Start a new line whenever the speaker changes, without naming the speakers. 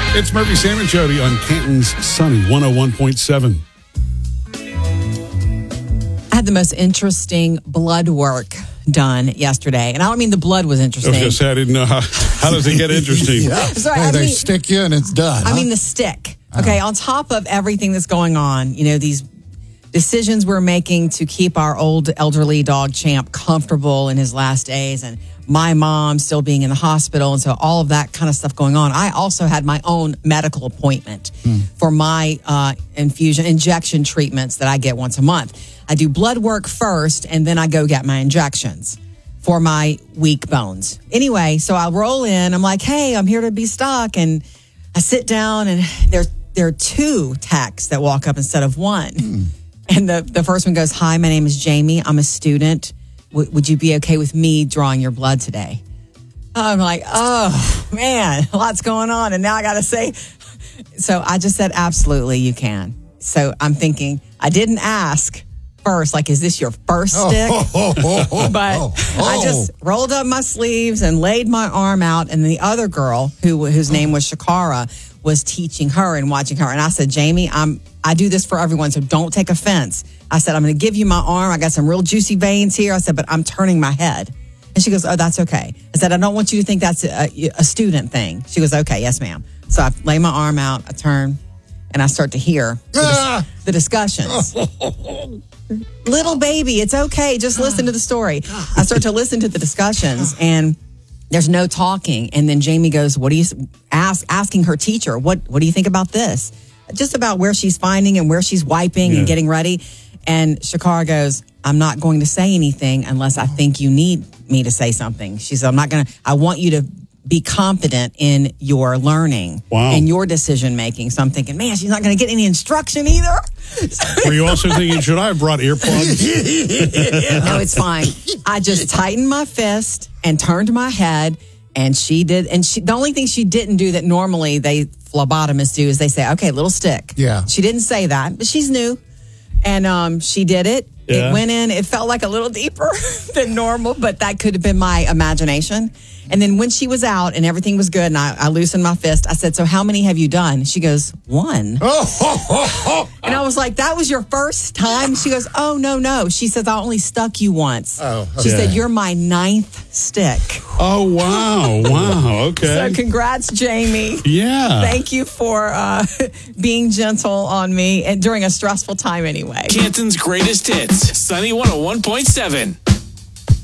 It's Murphy, Sam, and Jody on Canton's Sunny 101.7.
I had the most interesting blood work done yesterday. And I don't mean the blood was interesting.
I was going to say, I didn't know how does it get interesting?
Yeah.
Sorry,
They stick you and it's done.
I mean the stick. Okay, on top of everything that's going on, these decisions we're making to keep our old elderly dog Champ comfortable in his last days, and my mom still being in the hospital, and so all of that kind of stuff going on. I also had my own medical appointment for my injection treatments that I get once a month. I do blood work first, and then I go get my injections for my weak bones. Anyway, so I roll in. I'm like, hey, I'm here to be stuck. And I sit down, and there are two techs that walk up instead of one. And the first one goes, hi, my name is Jamie. I'm a student. Would you be okay with me drawing your blood today? I'm like, oh, man, lots going on. And now I got to say, so I just said, absolutely, you can. So I'm thinking, I didn't ask first, like, is this your first stick? But I just rolled up my sleeves and laid my arm out. And the other girl, whose name was Shakara, was teaching her and watching her. And I said, Jamie, I do this for everyone, so don't take offense. I said, I'm going to give you my arm. I got some real juicy veins here. I said, but I'm turning my head. And she goes, oh, that's okay. I said, I don't want you to think that's a student thing. She goes, okay, yes, ma'am. So I lay my arm out, I turn, and I start to hear the discussions. Little baby, it's okay. Just listen to the story. I start to listen to the discussions, and there's no talking. And then Jamie goes, what do you asking her teacher, what do you think about this? Just about where she's finding and where she's wiping and getting ready. And Shakara goes, I'm not going to say anything unless I think you need me to say something. She said, I want you to be confident in your learning and your decision making. So I'm thinking, man, she's not going to get any instruction either.
Were you also thinking, should I have brought earplugs?
No, it's fine. I just tightened my fist and turned my head, and she did. And the only thing she didn't do that normally phlebotomists do is they say, okay, little stick.
Yeah.
She didn't say that, but she's new. And she did it. Yeah. It went in. It felt like a little deeper than normal, but that could have been my imagination. And then when she was out and everything was good and I loosened my fist, I said, so how many have you done? She goes, 1. And I was like, that was your first time? She goes, oh, no. She says, I only stuck you once. She said, you're my 9th stick.
Oh, wow. Okay.
So congrats, Jamie.
Yeah.
Thank you for being gentle on me and during a stressful time anyway.
Canton's greatest hits, Sunny 101.7.